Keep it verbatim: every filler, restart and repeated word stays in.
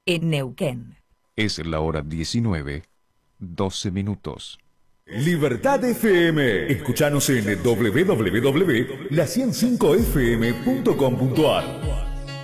en Neuquén. Es la hora diecinueve, doce minutos. Libertad F M. Escuchanos en doble u doble u doble u punto la ciento cinco f m punto com punto a r.